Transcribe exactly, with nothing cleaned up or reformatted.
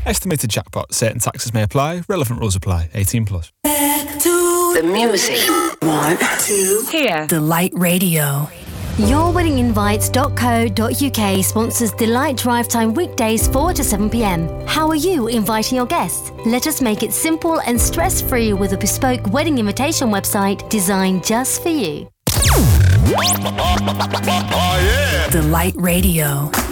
Estimated jackpot. Certain taxes may apply. Relevant rules apply. eighteen plus. Back to the music. One, two, here. Delight Radio. your wedding invites dot co dot uk sponsors Delight Drive Time weekdays four to seven p m. How are you inviting your guests? Let us make it simple and stress-free with a bespoke wedding invitation website designed just for you. Delight Radio.